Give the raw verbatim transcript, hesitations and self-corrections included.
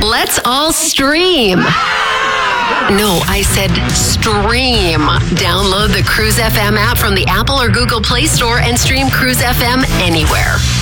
let's all stream. No, I said stream. Download the Cruise F M app from the Apple or Google Play Store and stream Cruise F M anywhere.